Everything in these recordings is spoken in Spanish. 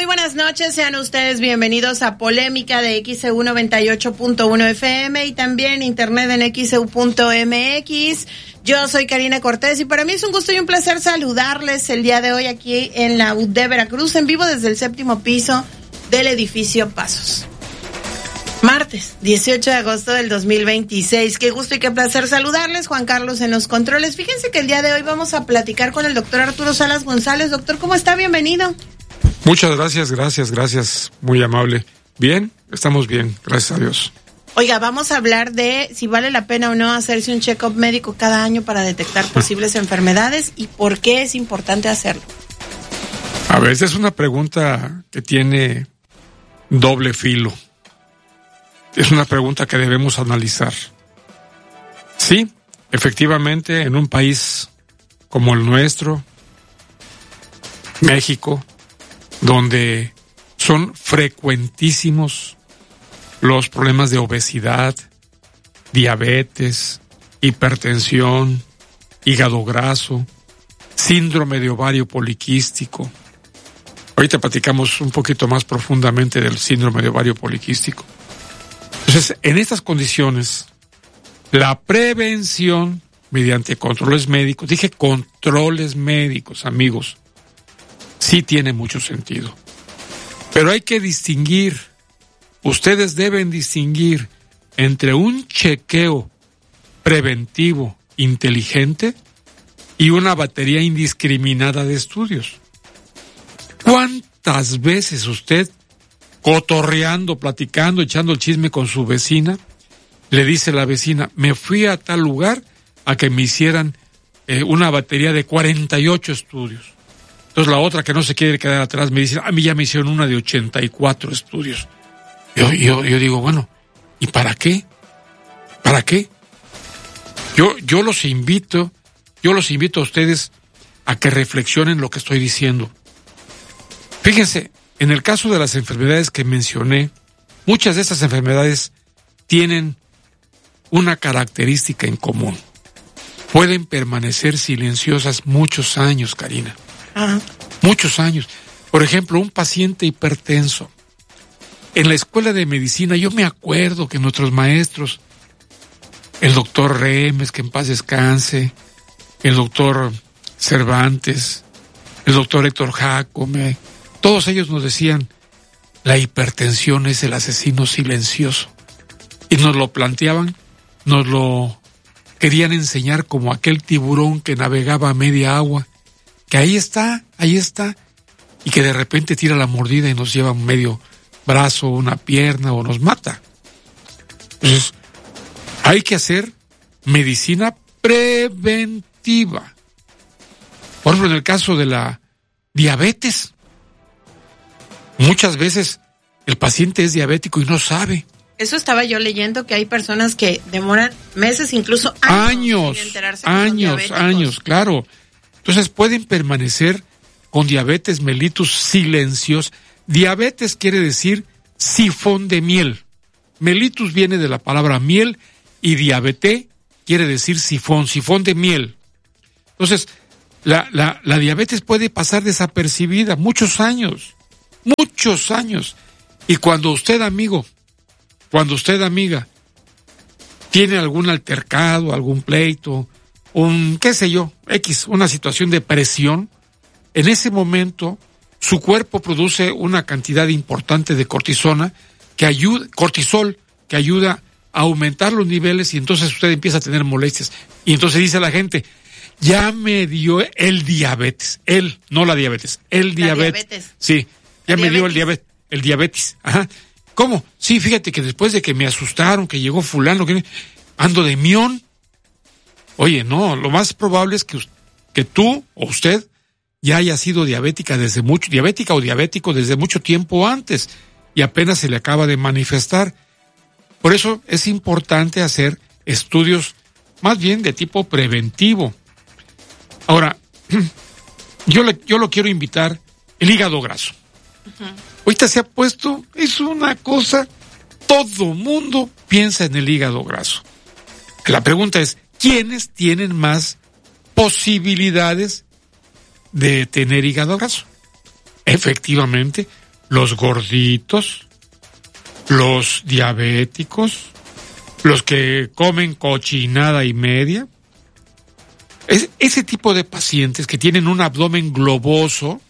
buenas noches, sean ustedes bienvenidos a Polémica de XEU 98.1 FM y también internet en XEU.mx. Yo soy Karina Cortés y para mí es un gusto y un placer saludarles el día de hoy aquí en la UD Veracruz, en vivo desde el 7º piso del edificio Pasos. Martes, 18 de agosto del 2026. Qué gusto y qué placer saludarles. Juan Carlos en los controles. Fíjense que el día de hoy vamos a platicar con el doctor Arturo Salas González. Doctor, ¿cómo está? Bienvenido. Muchas gracias. Muy amable. Bien, estamos bien, gracias a Dios. Oiga, vamos a hablar de si vale la pena o no hacerse un check-up médico cada año para detectar posibles enfermedades y por qué es importante hacerlo. A veces es una pregunta que tiene doble filo. Es una pregunta que debemos analizar. Sí, efectivamente, en un país como el nuestro, México, donde son frecuentísimos los problemas de obesidad, diabetes, hipertensión, hígado graso, síndrome de ovario poliquístico. Ahorita platicamos un poquito más profundamente del síndrome de ovario poliquístico. Entonces, en estas condiciones, la prevención mediante controles médicos, dije controles médicos, amigos, sí tiene mucho sentido. Pero hay que distinguir, ustedes deben distinguir entre un chequeo preventivo inteligente y una batería indiscriminada de estudios. ¿Cuántas veces usted, cotorreando, platicando, echando el chisme con su vecina, le dice a la vecina, me fui a tal lugar a que me hicieran una batería de 48 estudios? Entonces la otra, que no se quiere quedar atrás, me dice, a mí ya me hicieron una de 84 estudios. Yo digo, bueno, ¿y para qué? ¿Para qué? Yo los invito a ustedes a que reflexionen lo que estoy diciendo. Fíjense, en el caso de las enfermedades que mencioné, muchas de estas enfermedades tienen una característica en común. Pueden permanecer silenciosas muchos años, Karina. Ajá. Muchos años. Por ejemplo, un paciente hipertenso. En la escuela de medicina, yo me acuerdo que nuestros maestros, el doctor Remes, que en paz descanse, el doctor Cervantes, el doctor Héctor Jacome, todos ellos nos decían, la hipertensión es el asesino silencioso. Y nos lo planteaban, nos lo querían enseñar como aquel tiburón que navegaba a media agua, que ahí está, y que de repente tira la mordida y nos lleva un medio brazo, una pierna o nos mata. Entonces, hay que hacer medicina preventiva. Por ejemplo, en el caso de la diabetes, muchas veces el paciente es diabético y no sabe. Eso estaba yo leyendo, que hay personas que demoran meses, incluso años sin enterarse que son diabéticos. Años, claro. Entonces pueden permanecer con diabetes mellitus silencios. Diabetes quiere decir sifón de miel. Mellitus viene de la palabra miel y diabetes quiere decir sifón de miel. Entonces, la diabetes puede pasar desapercibida muchos años. Y cuando usted, amigo, amiga, tiene algún altercado, algún pleito, una situación de presión, en ese momento su cuerpo produce una cantidad importante de cortisol que ayuda a aumentar los niveles y entonces usted empieza a tener molestias. Y entonces dice la gente, ya me dio el diabetes. No la diabetes, el diabetes. Sí, ya me dio el diabetes. Ajá. ¿Cómo? Sí, fíjate que después de que me asustaron, que llegó fulano, que ando de mión. Oye, no, lo más probable es que tú o usted ya haya sido diabética o diabético desde mucho tiempo antes y apenas se le acaba de manifestar. Por eso es importante hacer estudios más bien de tipo preventivo. Ahora, yo lo quiero invitar, el hígado graso. Uh-huh. Ahorita se ha puesto, es una cosa, todo mundo piensa en el hígado graso. La pregunta es, ¿quiénes tienen más posibilidades de tener hígado graso? Efectivamente, los gorditos, los diabéticos, los que comen cochinada y media. Ese tipo de pacientes que tienen un abdomen globoso,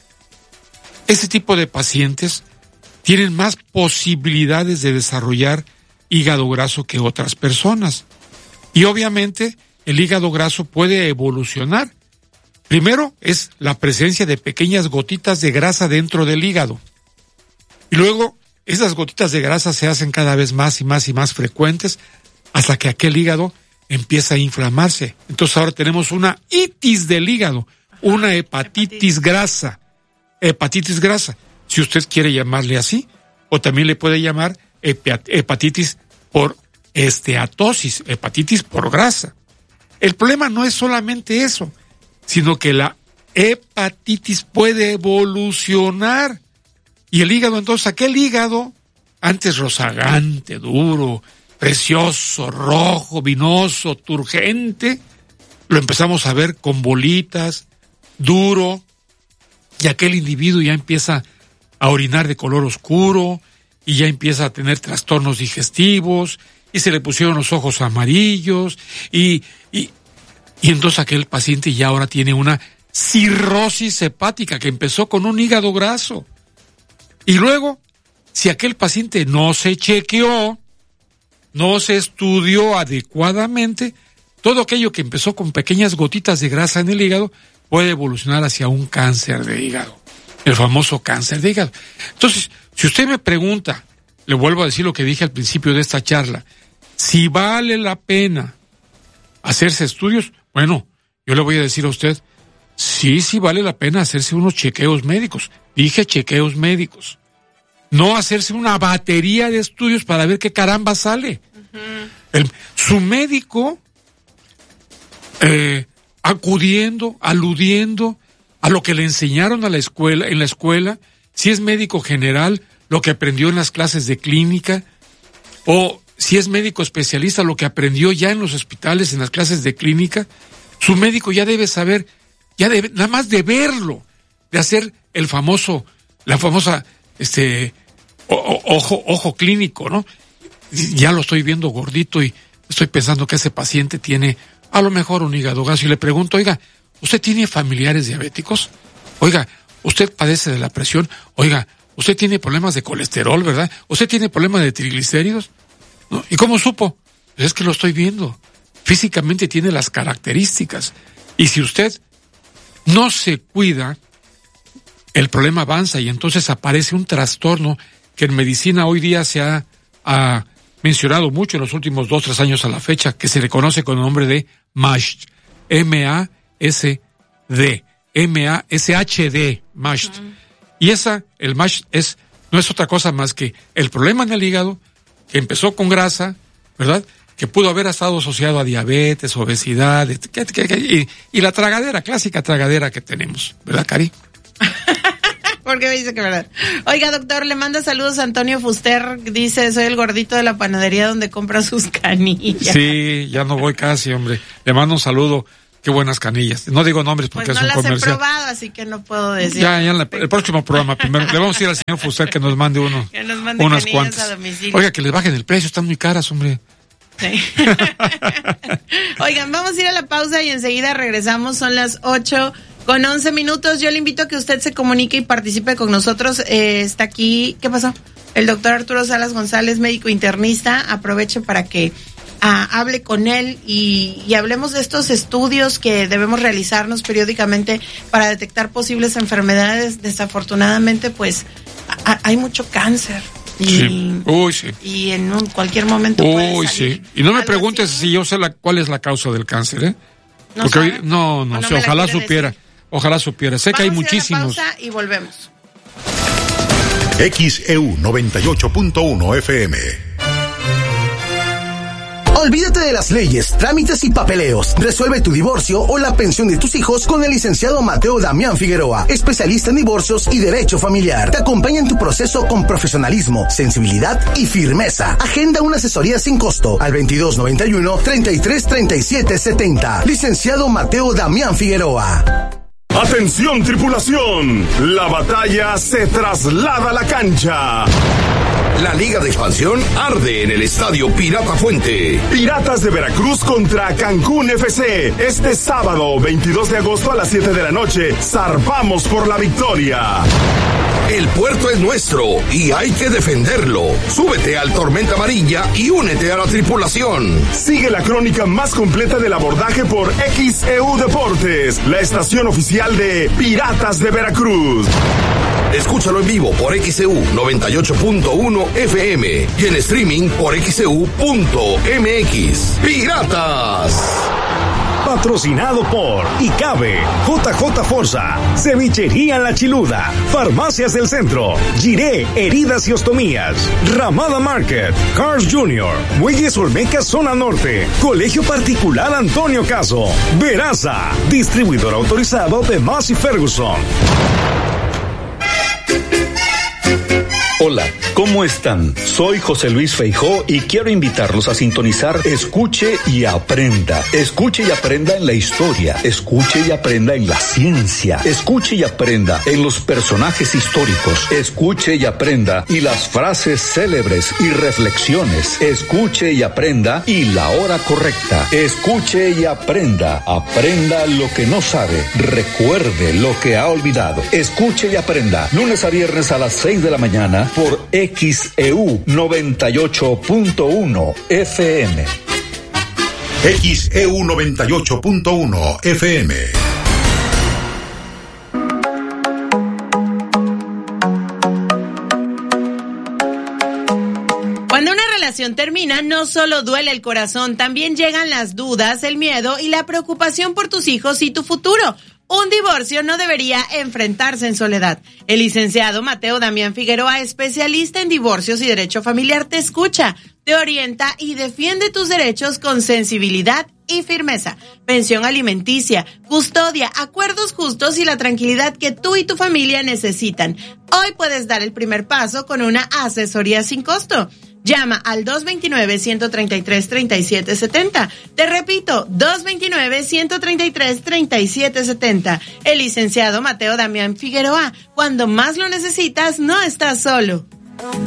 ese tipo de pacientes tienen más posibilidades de desarrollar hígado graso que otras personas. Y obviamente el hígado graso puede evolucionar. Primero es la presencia de pequeñas gotitas de grasa dentro del hígado. Y luego esas gotitas de grasa se hacen cada vez más y más y más frecuentes hasta que aquel hígado empieza a inflamarse. Entonces ahora tenemos una itis del hígado, una hepatitis grasa. Hepatitis grasa, si usted quiere llamarle así, o también le puede llamar hepatitis por esteatosis, hepatitis por grasa. El problema no es solamente eso, sino que la hepatitis puede evolucionar. Y el hígado, entonces, aquel hígado, antes rozagante, duro, precioso, rojo, vinoso, turgente, lo empezamos a ver con bolitas, duro, y aquel individuo ya empieza a orinar de color oscuro, y ya empieza a tener trastornos digestivos, y se le pusieron los ojos amarillos, y entonces aquel paciente ya ahora tiene una cirrosis hepática que empezó con un hígado graso. Y luego, si aquel paciente no se chequeó, no se estudió adecuadamente, todo aquello que empezó con pequeñas gotitas de grasa en el hígado puede evolucionar hacia un cáncer de hígado, el famoso cáncer de hígado. Entonces, si usted me pregunta, le vuelvo a decir lo que dije al principio de esta charla, si vale la pena hacerse estudios, bueno, yo le voy a decir a usted, sí vale la pena hacerse unos chequeos médicos. Dije chequeos médicos. No hacerse una batería de estudios para ver qué caramba sale. Uh-huh. Su médico, aludiendo a lo que le enseñaron en la escuela, si es médico general, lo que aprendió en las clases de clínica, o si es médico especialista, lo que aprendió ya en los hospitales, en las clases de clínica, su médico ya debe saber, nada más de verlo, de hacer la famosa ojo clínico, ¿no? Ya lo estoy viendo gordito y estoy pensando que ese paciente tiene a lo mejor un hígado graso, y le pregunto, oiga, ¿usted tiene familiares diabéticos? Oiga, ¿usted padece de la presión? Oiga, ¿usted tiene problemas de colesterol, verdad? ¿Usted tiene problemas de triglicéridos? ¿No? ¿Y cómo supo? Pues es que lo estoy viendo. Físicamente tiene las características. Y si usted no se cuida, el problema avanza y entonces aparece un trastorno que en medicina hoy día se ha mencionado mucho en los últimos 2-3 años a la fecha, que se le conoce con el nombre de MASH, M-A-S-D, M-A-S-H-D, MASH. Uh-huh. Y el MASH no es otra cosa más que el problema en el hígado, que empezó con grasa, ¿verdad?, que pudo haber estado asociado a diabetes, obesidad, y la clásica tragadera que tenemos, ¿verdad, Cari? ¿Por qué me dice que verdad? Oiga, doctor, le manda saludos a Antonio Fuster, dice, soy el gordito de la panadería donde compra sus canillas. Sí, ya no voy casi, hombre. Le mando un saludo, qué buenas canillas. No digo nombres porque pues no es un comercial. No las he probado, así que no puedo decir. Ya el próximo programa primero. Le vamos a ir al señor Fuster que nos mande que nos mande unas cuantas. A domicilio. Oiga, que les bajen el precio, están muy caras, hombre. Sí. Oigan, vamos a ir a la pausa y enseguida regresamos. Son las 8:11. Yo le invito a que usted se comunique y participe con nosotros. Está aquí, ¿qué pasó? El doctor Arturo Salas González, médico internista. Aproveche para que hable con él y hablemos de estos estudios que debemos realizarnos periódicamente para detectar posibles enfermedades. Desafortunadamente, pues, hay mucho cáncer. Sí. Sí. Y en cualquier momento puede salir. Sí. Y no me preguntes si yo sé cuál es la causa del cáncer, ¿eh? No porque sabe, sí, ojalá supiera. Decir. Ojalá supiera. Sé que hay muchísimos. Vamos a la pausa y volvemos. XEU 98.1 FM. Olvídate de las leyes, trámites y papeleos. Resuelve tu divorcio o la pensión de tus hijos con el licenciado Mateo Damián Figueroa, especialista en divorcios y derecho familiar. Te acompaña en tu proceso con profesionalismo, sensibilidad y firmeza. Agenda una asesoría sin costo al 2291-333770. Licenciado Mateo Damián Figueroa. Atención tripulación, la batalla se traslada a la cancha. La Liga de Expansión arde en el Estadio Pirata Fuente. Piratas de Veracruz contra Cancún FC. Este sábado, 22 de agosto a las 7 de la noche, zarpamos por la victoria. El puerto es nuestro y hay que defenderlo. Súbete al Tormenta Amarilla y únete a la tripulación. Sigue la crónica más completa del abordaje por XEU Deportes, la estación oficial de Piratas de Veracruz. Escúchalo en vivo por XEU 98.1 FM y en streaming por XEU.mx. ¡Piratas! Patrocinado por ICABE, JJ Forza, Cevichería La Chiluda, Farmacias del Centro, Giré, Heridas y Ostomías, Ramada Market, Cars Jr., Muelles Olmeca Zona Norte, Colegio Particular Antonio Caso, Veraza, distribuidor autorizado de Massey Ferguson. Hola, ¿cómo están? Soy José Luis Feijó y quiero invitarlos a sintonizar Escuche y Aprenda. Escuche y aprenda en la historia, escuche y aprenda en la ciencia, escuche y aprenda en los personajes históricos, escuche y aprenda y las frases célebres y reflexiones, escuche y aprenda y la hora correcta, escuche y aprenda, aprenda lo que no sabe, recuerde lo que ha olvidado, escuche y aprenda, lunes a viernes a las 6 de la mañana, por XEU 98.1 FM. XEU 98.1 FM. Cuando una relación termina, no solo duele el corazón, también llegan las dudas, el miedo y la preocupación por tus hijos y tu futuro. Un divorcio no debería enfrentarse en soledad. El licenciado Mateo Damián Figueroa, especialista en divorcios y derecho familiar, te escucha, te orienta y defiende tus derechos con sensibilidad y firmeza. Pensión alimenticia, custodia, acuerdos justos y la tranquilidad que tú y tu familia necesitan. Hoy puedes dar el primer paso con una asesoría sin costo. Llama al 229-133-3770. Te repito, 229-133-3770. El licenciado Mateo Damián Figueroa. Cuando más lo necesitas, no estás solo.